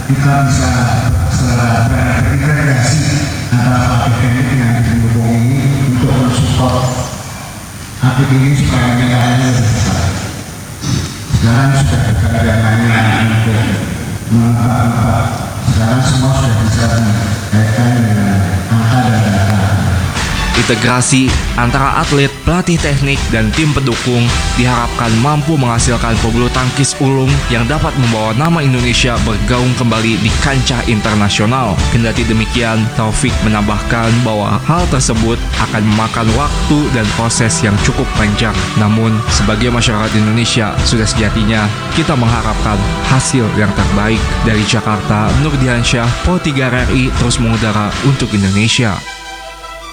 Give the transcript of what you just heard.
kita bisa berintegrasi antara paket teknik dengan pendukung ini untuk mensupport atlet ini supaya mentalnya lebih besar. Sekarang sudah berkali yang lainnya untuk mengangkat. Sekarang semua sudah bisa dikaitkan dengan angka dan data. Integrasi antara atlet, pelatih teknik, dan tim pendukung diharapkan mampu menghasilkan pebulu tangkis ulung yang dapat membawa nama Indonesia bergaung kembali di kancah internasional. Kendati demikian, Taufik menambahkan bahwa hal tersebut akan memakan waktu dan proses yang cukup panjang. Namun, sebagai masyarakat Indonesia, sudah sejatinya kita mengharapkan hasil yang terbaik. Dari Jakarta, Nurdiansyah, Pro 3 RRI terus mengudara untuk Indonesia.